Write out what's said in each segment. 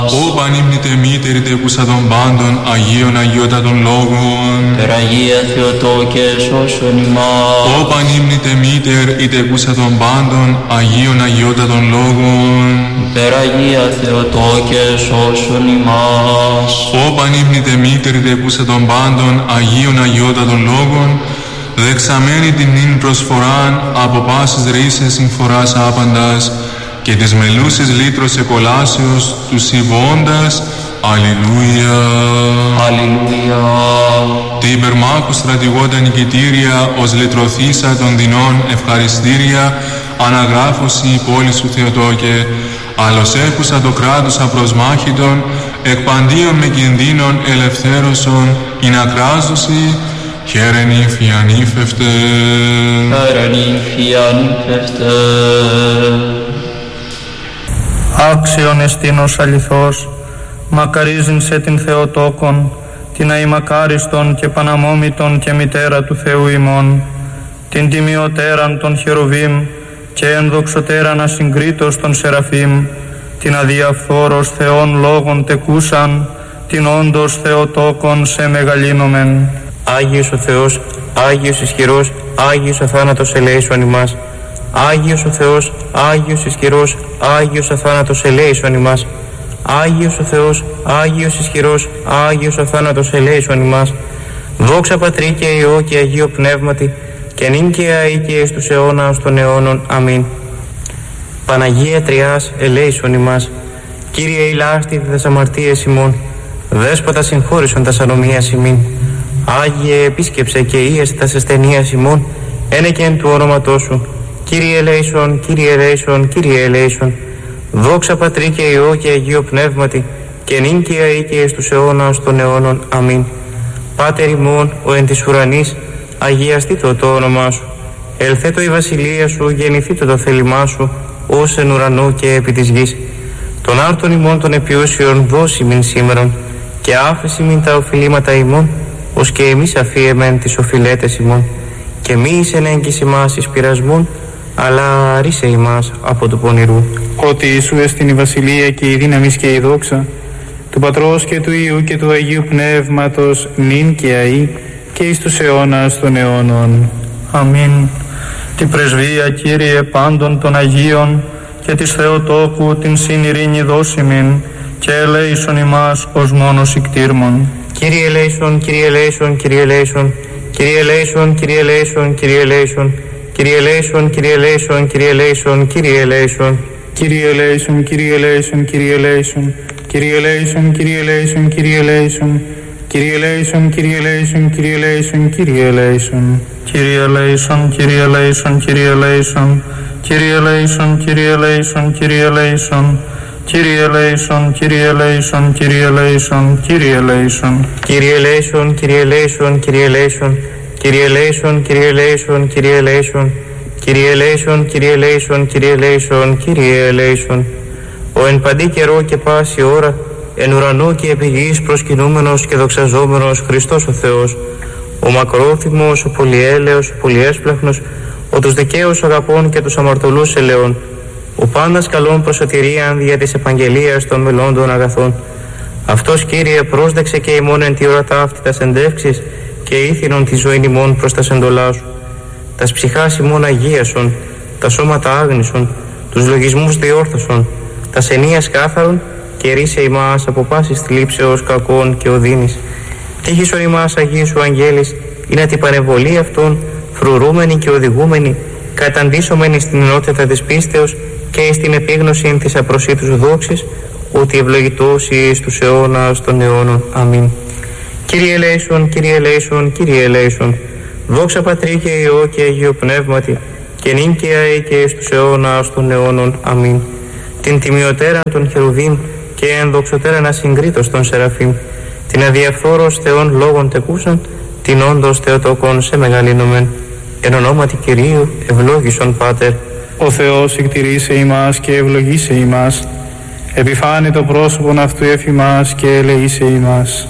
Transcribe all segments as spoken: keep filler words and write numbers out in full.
Ω πανύμνητε μήτερη τεκούσα των πάντων, Αγίων Αγιότατων Λόγων. Περαγία Θεοτόκε σώσον ημάς. Ω πανύμνητε μήτερ η τεκούσα των πάντων, Αγίων Αγιότατων Λόγων. Περαγία Θεοτόκε σώσον ημάς. Ω πανύμνητε μήτερη τεκούσα των πάντων, Αγίων Αγιότατων Λόγων, δεξαμένη την νυν προσφοράν από πάσης ρίσες συμφοράς άπαντας, και της μελούσης λύτρος εκολάσεως του συμβώντας. Αλληλούια. Αλληλούια. Τη υπερμάχου στρατηγώτα νικητήρια, ως λυτρωθήσα των δεινών ευχαριστήρια, αναγράφωση η πόλη σου Θεοτόκε, άλλος έχουσα το κράτος απροσμάχητον, εκπαντίον με κινδύνων ελευθέρωσον, ειν ακράζωση, χαίρεν ύφη ανήφευτε. Χαίρεν ύφη ανήφευτε. Άξιον εστίνος αληθώς, μακαρίζειν σε την Θεοτόκον, την αημακάριστον και παναμόμητον και μητέρα του Θεού ημών, την τιμιωτέραν των χερουβίμ και ενδοξωτέραν ασυγκρίτως των Σεραφείμ, την αδιαφθόρος Θεών λόγων τεκούσαν, την όντως Θεοτόκον σε μεγαλύνομεν. Άγιος ο Θεός, Άγιος ισχυρός, Άγιος αθάνατος ελέησον ημάς. Άγιος ο Θεός, Άγιος ισχυρός, Άγιος αθάνατος ελέησον ημάς. Άγιος ο Θεός, Άγιος ισχυρός, Άγιος αθάνατος ελέησον ημάς. Δόξα Πατρί και Υιό και Αγίο Πνεύματι, και νυν και αεί και εις τους αιώνας των αιώνων. Αμήν. Παναγία Τριάς ελέησον ημάς. Κύριε ηλάστη τας αμαρτίες ημών, Δέσποτα συγχώρησον τας ανομίας ημίν. Άγιε επίσκεψε και ίεσαι τας ασθενείας ημών, ένε και εν του όνοματός σου. Κύριε ελέησον, Κύριε ελέησον, Κύριε ελέησον. Δόξα Πατρί και Υιό και Αγίο Πνεύματι, και νυν και αεί και εις τους αιώνας των αιώνων. Αμήν. Πάτερ ημών, ο εν της ουρανής, αγιαστήτω το όνομά σου. Ελθέτω η βασιλεία σου, γεννηθήτω το θέλημά σου, ως εν ουρανό και επί της γης. Τον άρτον ημών των επιούσιων δώσει μην σήμερον, και άφεση μην τα οφειλήματα ημών, ως και εμείς αφίεμεν τις οφειλέτες ημών. Και μη εις ενέγκης ημάς εις πειρασμών, αλλά ρίσε ημάς από του πονηρού. Ότι Ιησού εστιν η βασιλεία και η δύναμις και η δόξα, του Πατρός και του Υιού και του Αγίου Πνεύματος, νυν και αεί και εις τους αιώνας των αιώνων. Αμήν. Την πρεσβεία, Κύριε, πάντων των Αγίων και της Θεοτόκου την συνειρήνη δώσιμην, και ελέησον ημάς ως μόνος ικτήρμον. Κύριε ελέησον, Κύριε ελέησον, Κύριε ελέησον, Κύριε ελέησον, Κύριε ελέησον, Κύριε ελέησον, Κύριε ελέησον, Κύριε ελέησον, Κύριε ελέησον, Κύριε ελέησον. Κύριε ελέησον, Κύριε ελέησον, Κύριε ελέησον, Κύριε ελέησον, Κύριε ελέησον, Κύριε ελέησον, Κύριε ελέησον, Κύριε ελέησον, Κύριε ελέησον, Κύριε ελέησον. Κύριε ελέησον, Κύριε ελέησον, Κύριε ελέησον, Κύριε ελέησον, Κύριε ελέησον, Κύριε ελέησον. Κύριε ελέησον, Κύριε ελέησον, Κύριε ελέησον, Κύριε ελέησον. Κύριε ελέησον, Κύριε ελέησον, Κύριε ελέησον, Κύριε ελέησον, Κύριε ελέησον, Κύριε ελέησον, Κύριε ελέησον, Κύριε ελέησον, Κύριε ελέησον, Κύριε ελέησον. Ο εν παντή καιρό και πάση ώρα, εν ουρανό και επί γης προσκυνούμενος και δοξαζόμενος Χριστός ο Θεός, ο μακρόθυμος, ο πολυέλεος, ο πολυέσπλαχνος, ο τους δικαίους αγαπών και τους αμαρτωλούς ελεών, ο πάντας καλών προσωτηρίαν δια της επαγγελίας των μελλόντων αγαθών. Αυτός, Κύριε, πρόσδεξε και ημών εν τη ώρα ταύτη τας εντεύξεις και ήθινον τη ζωήν ημών προς τας εντολάς σου. Τας ψυχάς ημών αγίασον, τα σώματα άγνησον, τους λογισμούς διόρθωσον, τας ενίας κάθαρον, και ρίσε ημάς από πάσης θλίψεως κακών και οδύνης. Τύχησον ημάς Αγίου σου αγγέλης, είναι την παρεμβολή αυτών, φρουρούμενοι και οδηγούμενοι, καταντήσομενοι στην ενότητα της πίστεως και στην επίγνωση της απροσίτους δόξης, ότι ευλογητός εις τους αιώνας των αιώνων. Αμήν. Κύριε ελέησον, Κύριε ελέησον, Κύριε ελέησον. Δόξα Πατρί και Υιό και Αγίο Πνεύματι, και νυν και αεί και εις τους αιώνας των αιώνων. Αμήν. Την τιμιωτέραν των χερουβίμ και ενδοξωτέραν ασυγκρίτως των Σεραφείμ, την αδιαφθόρος Θεών λόγων τεκούσαν, την όντως Θεοτόκον σε μεγαλύνομεν. Εν ονόματι Κυρίου ευλόγησον Πάτερ. Ο Θεός εκτηρήσε ημάς και ευλογήσε ημάς, επιφάνει το πρόσωπον αυτού εφημάς και ελεήσε ημάς.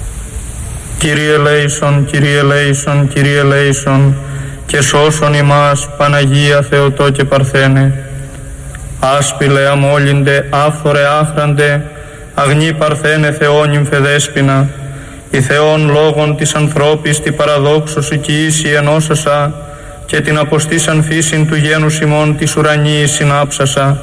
Κύριε ελέησον, Κύριε ελέησον, Κύριε ελέησον, και σώσον ημάς, Παναγία Θεοτό και Παρθένε. Άσπηλε αμόλυντε, άφθορε άχραντε, αγνή παρθένε Θεόν νυμφεδέσποινα, η Θεόν λόγων της ανθρώπης τη παραδόξου σου κοιήσει ενώσασα, και την αποστήσαν φύσιν του γένους ημών της ουρανίης συνάψασα.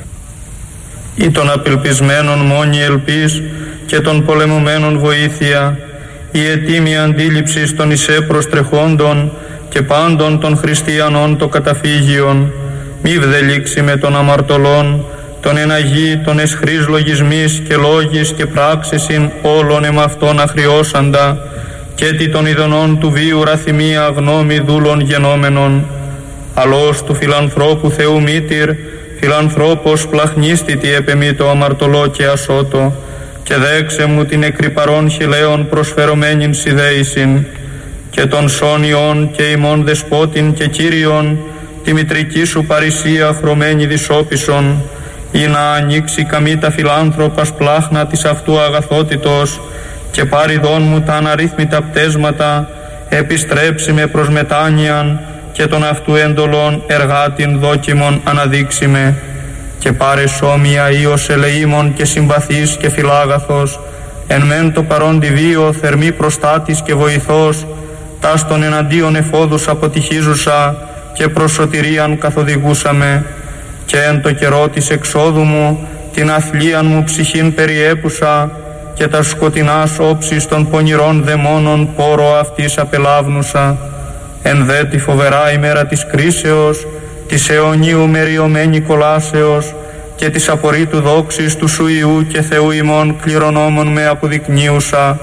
Ή των απελπισμένων μόνη ελπίς και των πολεμουμένων βοήθεια, η ετήμη αντίληψης των εισέ προστρεχόντων και πάντων των χριστιανών το καταφύγιον, μη βδελήξει με των αμαρτωλών, τον εναγή, των εσχρής λογισμής και λόγης και πράξεσιν όλων εμαυτών αχριώσαντα, και τι των ειδονών του βίου ραθυμία γνώμη δούλων γενόμενων. Αλώς του φιλανθρώπου Θεού μήτηρ, φιλανθρώπος πλαχνίστητη επεμή το αμαρτωλό και ασώτο, και δέξε μου την εκρυπαρών χιλέων προσφερωμένην σιδέησιν, και των σόνιων και ημών δεσπότην και Κύριον, τη μητρική σου παρησία χρωμένη δυσόπισον, ή να ανοίξει καμή τα φιλάνθρωπας πλάχνα της αυτού αγαθότητος, και πάρει δόν μου τα αναρρύθμιτα πτέσματα, επιστρέψει με προς μετάνοιαν, και των αυτού εντολών εργάτην δόκιμων αναδείξει με, και πάρε σώμια ίος ελεήμων και συμπαθής και φιλάγαθος, εν μεν το παρόντι βίο θερμή προστάτης και βοηθός, τας των εναντίον εφόδους αποτυχίζουσα και προς σωτηρίαν καθοδηγούσαμε, και εν το καιρό της εξόδου μου την αθλίαν μου ψυχήν περιέπουσα, και τα σκοτεινάς όψεις των πονηρών δαιμόνων πόρο αυτής απελάβνουσα. Εν δε τη φοβερά ημέρα της κρίσεως, της αιωνίου μεριωμένη κολάσεως, και της απορρίτου δόξης του σου Ιού και Θεού ημών κληρονόμων με αποδεικνύουσα,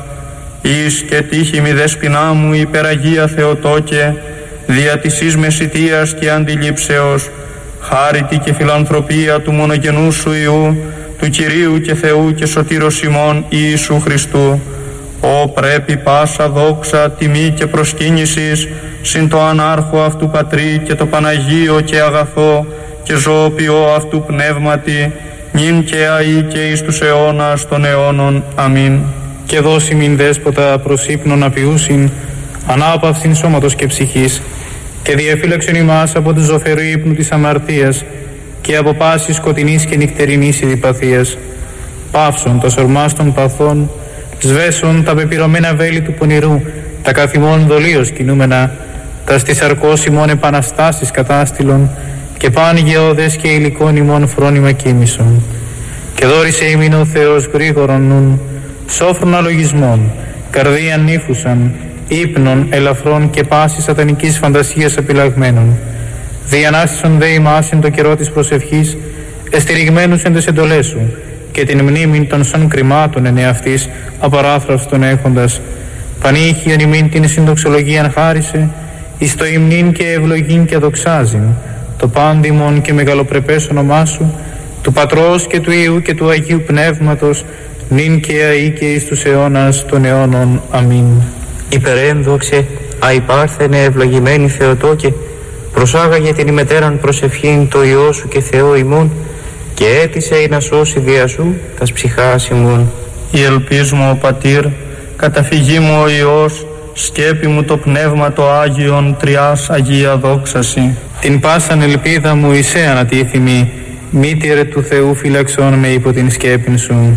εις και τύχη μη δεσποινά μου υπεραγία Θεοτόκε, δια της εις μεσητείας και αντιλήψεως, χάριτη και φιλανθρωπία του μονογενού σου Ιού, του Κυρίου και Θεού και Σωτήρος ημών Ιησού Χριστού, ο πρέπει πάσα δόξα, τιμή και προσκύνησης συν το ανάρχο αυτού Πατρί και το Παναγίο και αγαθό και ζωοποιό αυτού πνεύματι, νυν και αεί και εις τους αιώνας των αιώνων. Αμήν. Και δώσει μην δέσποτα προς ύπνον απειούσιν, ανάπαυσιν σώματος και ψυχής, και διεφύλαξον ημάς από του ζωφερού ύπνου της αμαρτίας και από πάσης σκοτεινής και νυχτερινής ειδιπαθίας. Πάυσον τα σορμάς των παθών, σβέσον τα πεπυρωμένα βέλη του πονηρού, τα καθημών δολίως κινούμενα, τα στις αρκός ημών επαναστάσεις κατάστηλον, και πάν γεώδες και υλικών ημών φρόνημα κοίμησον. Και δόρισε ημίν ο Θεός γρήγορον νουν, σόφρον αλογισμών, καρδίαν νύφουσαν, ύπνων ελαφρών και πάσης σατανικής φαντασίας απειλαγμένων. Διανάστησον δε ημάς εν το καιρό της προσευχής, εστηριγμένους εν τες εντολές σου, και την μνήμην των σων κρυμάτων εν εαυτής απαράθραυστον έχοντας. Πανήχιον ημίν την συντοξολογίαν χάρισε, εις το υμνήν και ευλογήν και δοξάζειν, το πάντιμον και μεγαλοπρεπές όνομά σου, του Πατρός και του Υιού και του Αγίου Πνεύματος, νυν και αεί και εις τους αιώνας των αιώνων. Αμήν. Υπερένδοξε, αϊπάρθενε ευλογημένη Θεοτόκε, προσάγαγε την ημετέραν προσευχήν το Υιό σου και Θεό ημών, και έτησε ή να σώσει δια σου τας ψυχάς ημών. Η ελπίς μου ο Πατήρ, καταφυγή μου ο Υιός, σκέπη μου το Πνεύμα το Άγιον, Τριάς Αγία δόξαση. Την πάσαν ελπίδα μου εισέ ανατίθιμη, μήτηρε του Θεού φυλαξών με υπό την σκέπην σου.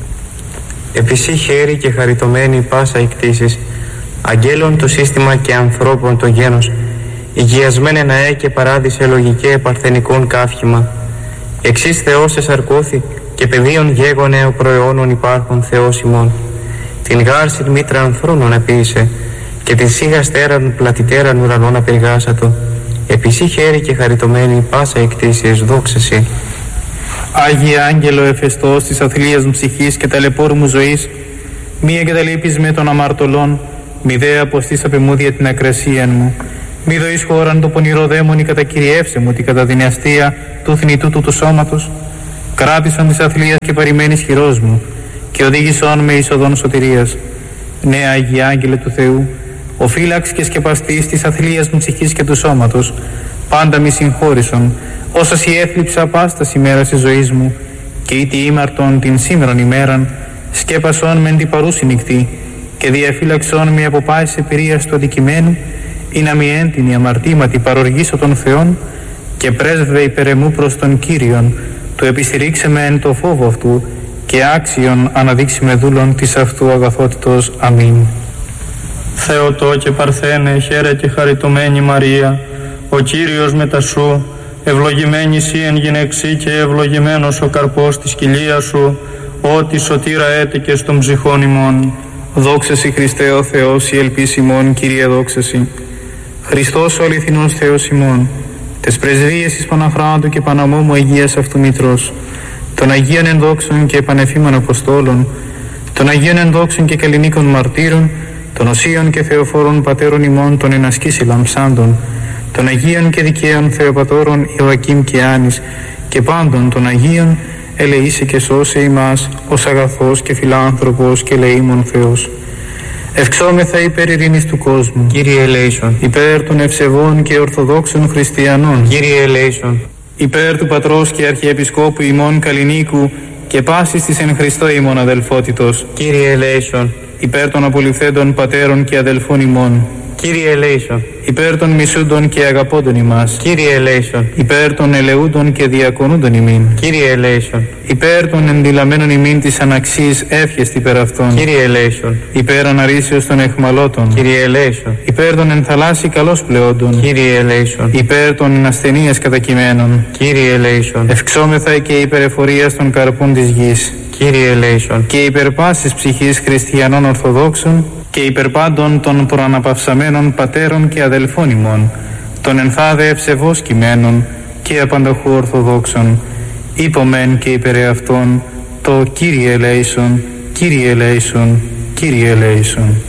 Επισή χέρι και χαριτωμένη πάσα εκτίσεις, αγγέλων το σύστημα και ανθρώπων το γένος, υγειασμένε ναέ και παράδεισε λογικέ παρθενικών κάφημα. Εξής Θεός εσαρκώθη και παιδίον γέγονε ο προαιώνων υπάρχων Θεός ημών. Την γάρσιν μήτρα ανθρώπων επίησε, και την σίγα στέραν πλατιτέραν ουρανών απεργάσατο. Επισή χέρι και χαριτωμένη πάσα εκτίσεις δόξαση. Άγιε Άγγελο εφεστός της αθλίας μου ψυχής και ταλαιπώρου μου ζωής, μη εγκαταλείπεις με των αμαρτωλών, μη δε αποστείς απεμούδια την ακρασίαν μου. Μη δοείς χώραν το πονηρό δαίμονι κατακυριεύσε μου την κατά την αστεία του θνητού του του σώματος. Κράτησον της αθλίας και παρημένης χειρός μου, και οδήγησον με εις οδόν σωτηρίας. Ναι, Άγιε Άγγελε του Θεού, ο φύλαξ και σκεπαστής της αθλίας μου ψυχής και του σώματος, πάντα μη συγχώρησον, όσας η έθλιψα πάστας ημέρας της ζωής μου, και ήτι ήμαρτον την σήμερον ημέραν, σκέπασον μεν την παρούση νυχτή, και διαφύλαξον με από πάσης επηρείας του αντικειμένου, ή να μη έντιμη αμαρτήματι παροργήσω των Θεών, και πρέσβε υπερεμού προς τον Κύριον, του επιστηρίξε με εν το φόβο αυτού, και άξιον αναδείξει με δούλον της αυτού αγαθότητος. Αμήν. Θεοτό και Παρθένε, χαίρε και χαριτωμένη Μαρία, ο Κύριος μετά σου, ευλογημένη σύ εν γυναιξή και ευλογημένος ο καρπός της κοιλίας σου, ότι σωτήρα έτεκες των ψυχών ημών. Δόξα σοι Χριστέ ο Θεός, η ελπίς ημών, Κύριε δόξα σοι. Χριστός ο αληθινός Θεός ημών, τες πρεσβείες εις Παναχράντου και Παναμόμου Αγίας αυτού Μητρός, των Αγίων ενδόξων και επανεφήμων Αποστόλων, των Αγίων ενδόξων και καλλινίκων μαρτύρων, των Οσίων και Θεοφόρων Πατέρων ημών των ενασκήσει λαμψάντων, των Αγίων και δικαίων Θεοπατώρων Ιωακήμ και Άνης και πάντων των Αγίων, ελεήσε και σώσε ημάς ως αγαθός και φιλάνθρωπος και ελεήμων Θεός. Ευξόμεθα υπέρ ειρήνης του κόσμου, Κύριε ελέησον. Υπέρ των ευσεβών και ορθοδόξων χριστιανών, Κύριε ελέησον. Υπέρ του Πατρός και Αρχιεπισκόπου ημών Καλλινίκου και πάσης της εν Χριστώ ημών αδελφότητος, Κύριε ελέησον. Υπέρ των απολυθέντων πατέρων και αδελφών ημών, Κύριε ελέησον. Υπέρ των μισούντων και αγαπώντων ημάς, Κύριε ελέησον. Υπέρ των ελεούντων και διακονούντων ημίν, Κύριε ελέησον. Υπέρ των ενδυλαμένων ημίν της αναξής εύχεστη υπέρ αυτών, Κύριε ελέησον. Υπέρ αναρρήσεως των εχμαλώτων, Κύριε ελέησον. Υπέρ των ενθαλάσσι καλώς πλεόντων, Κύριε ελέησον. Υπέρ των ασθενείας κατακειμένων, Κύριε ελέησον. ευξόμεθα και υπερεφορίας των καρπών της γης, Κύριε ελέησον. και υπερπάσης ψυχής χριστιανών Ορθοδόξων και υπερπάντων των προαναπαυσαμένων πατέρων και αδελφών ημών, των ενθάδε ευσεβώς κειμένων και απανταχού Ορθοδόξων, είπομεν και υπερ αυτών το Κύριε ελέησον, Κύριε ελέησον, Κύριε ελέησον.